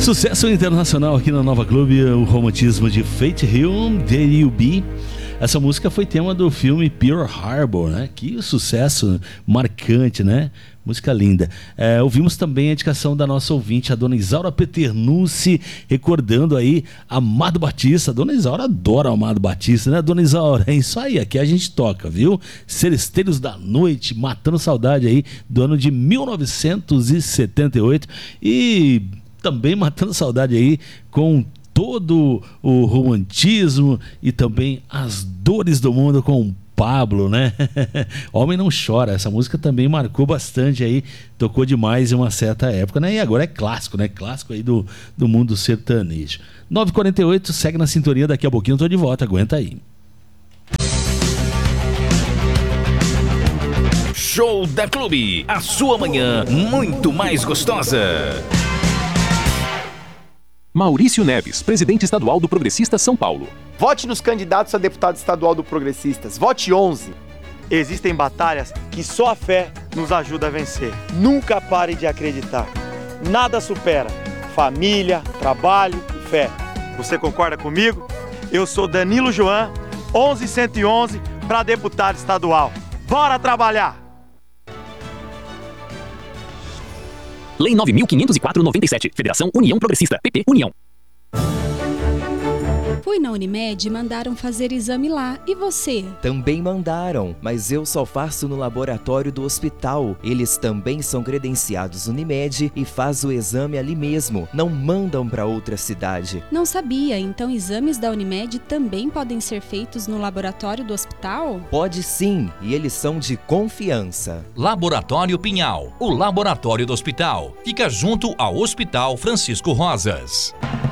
Sucesso internacional aqui na Nova Clube, o romantismo de Faith Hill, There You Be. Essa música foi tema do filme Pearl Harbor, né? Que sucesso marcante, né? Música linda. Ouvimos também a indicação da nossa ouvinte, a dona Isaura Peternucci, recordando aí Amado Batista. A dona Isaura adora o Amado Batista, né, dona Isaura? É isso aí, aqui a gente toca, viu? Seresteiros da Noite, matando saudade aí do ano de 1978 e também matando saudade aí com todo o romantismo e também as dores do mundo com Pablo, né? Homem Não Chora. Essa música também marcou bastante aí, tocou demais em uma certa época, né? E agora é clássico, né? Clássico aí do mundo sertanejo. 9h48, segue na sintonia, daqui a pouquinho eu tô de volta, aguenta aí. Show da Clube, a sua manhã muito mais gostosa. Maurício Neves, presidente estadual do Progressistas São Paulo. Vote nos candidatos a deputado estadual do Progressistas. Vote 11. Existem batalhas que só a fé nos ajuda a vencer. Nunca pare de acreditar. Nada supera família, trabalho e fé. Você concorda comigo? Eu sou Danilo Joan, 11111 para deputado estadual. Bora trabalhar! Lei 9.504/97. Federação União Progressista. PP União. Fui na Unimed e mandaram fazer exame lá. E você? Também mandaram, mas eu só faço no laboratório do hospital. Eles também são credenciados Unimed e faz o exame ali mesmo. Não mandam para outra cidade. Não sabia. Então exames da Unimed também podem ser feitos no laboratório do hospital? Pode sim, e eles são de confiança. Laboratório Pinhal, o laboratório do hospital. Fica junto ao Hospital Francisco Rosas.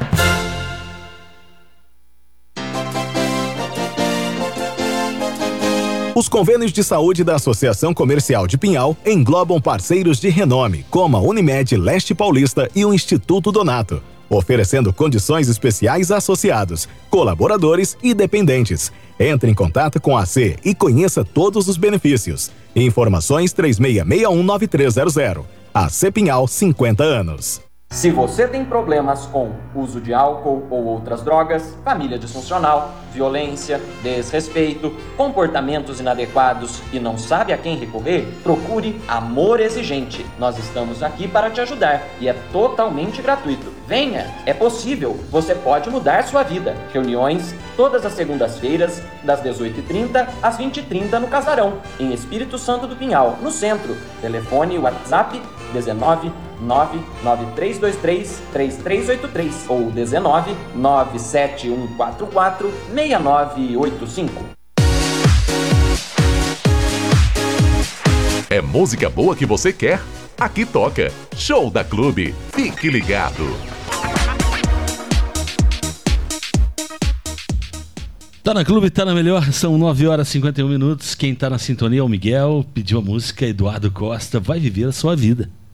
Os convênios de saúde da Associação Comercial de Pinhal englobam parceiros de renome, como a Unimed Leste Paulista e o Instituto Donato, oferecendo condições especiais a associados, colaboradores e dependentes. Entre em contato com a AC e conheça todos os benefícios. Informações 36619300. AC Pinhal, 50 anos. Se você tem problemas com uso de álcool ou outras drogas, família disfuncional, violência, desrespeito, comportamentos inadequados e não sabe a quem recorrer, procure Amor Exigente. Nós estamos aqui para te ajudar e é totalmente gratuito. Venha, é possível, você pode mudar sua vida. Reuniões todas as segundas-feiras, das 18h30 às 20h30 no Casarão, em Espírito Santo do Pinhal, no centro. Telefone WhatsApp 19 99323-3383 ou 19 97144-6985. É música boa que você quer? Aqui toca Show da Clube. Fique ligado. Tá na Clube, tá na melhor, são 9h51. Quem tá na sintonia é o Miguel, pediu a música Eduardo Costa, Vai Viver a Sua Vida.